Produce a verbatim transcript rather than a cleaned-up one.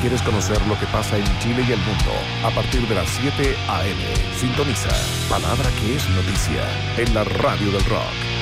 ¿Quieres conocer lo que pasa en Chile y el mundo? A partir de las siete a eme, sintoniza Palabra que es noticia en la Radio del Rock.